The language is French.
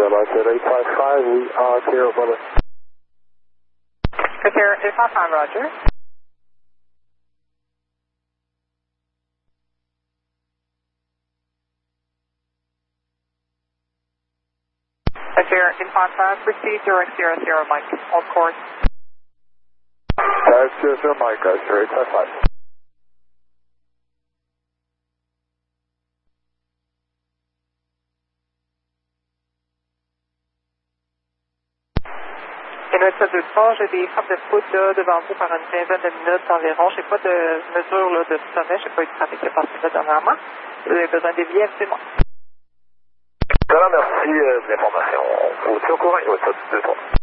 United 855, we are clear, brother. Clear 855, roger. Clear 855, proceed direct 00 Mike, hold course. Direct 00 Mike, clear 855. Inuit 723, j'ai des frappes de foot là, devant vous par une quinzaine de minutes environ. Je n'ai pas de mesure là, de sommet, je n'ai pas eu de trafic de partie là dernièrement. Vous avez besoin des billets, absolument. Voilà, merci de l'information. On vous tient au courant, Inuit 723.